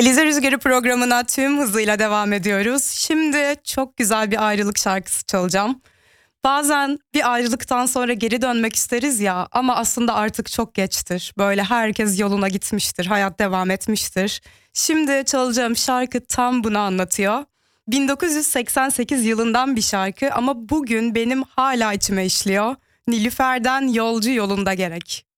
Alize Rüzgarı programına tüm hızıyla devam ediyoruz. Şimdi çok güzel bir ayrılık şarkısı çalacağım. Bazen bir ayrılıktan sonra geri dönmek isteriz ya, ama aslında artık çok geçtir. Böyle herkes yoluna gitmiştir, hayat devam etmiştir. Şimdi çalacağım şarkı tam bunu anlatıyor. 1988 yılından bir şarkı ama bugün benim hala içime işliyor. Nilüfer'den Yolcu Yolunda Gerek.